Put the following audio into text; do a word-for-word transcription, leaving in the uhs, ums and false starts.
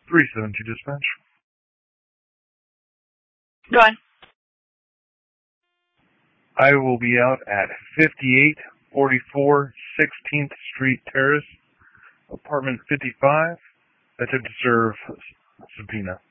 three seven two dispatch. Go on. I will be out at fifty-eight forty-four sixteenth Street Terrace, apartment fifty-five. That's to serve subpoena.